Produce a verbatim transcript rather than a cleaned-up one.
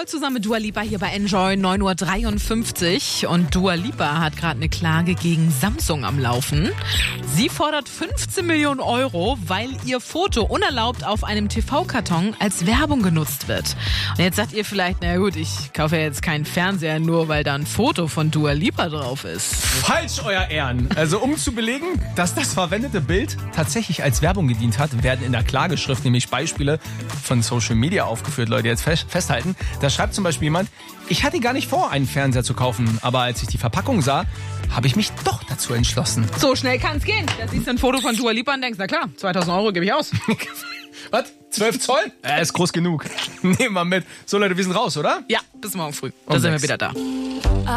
zusammen mit Dua Lipa hier bei Enjoy neun Uhr dreiundfünfzig. Und Dua Lipa hat gerade eine Klage gegen Samsung am Laufen. Sie fordert fünfzehn Millionen Euro, weil ihr Foto unerlaubt auf einem T V-Karton als Werbung genutzt wird. Und jetzt sagt ihr vielleicht, na gut, ich kaufe ja jetzt keinen Fernseher, nur weil da ein Foto von Dua Lipa drauf ist. Falsch, euer Ehren. Also um zu belegen, dass das verwendete Bild tatsächlich als Werbung gedient hat, werden in der Klageschrift nämlich Beispiele von Social Media aufgeführt. Leute, jetzt festhalten. Da schreibt zum Beispiel jemand, ich hatte gar nicht vor, einen Fernseher zu kaufen, aber als ich die Verpackung sah, habe ich mich doch dazu entschlossen. So schnell kann's gehen. Da siehst du ein Foto von Dua Lipa und denkst, na klar, zweitausend Euro gebe ich aus. Was? zwölf Zoll? Er ist groß genug. Nehmen wir mit. So Leute, wir sind raus, oder? Ja, bis morgen früh. Da Um sind wir sechs. wieder da.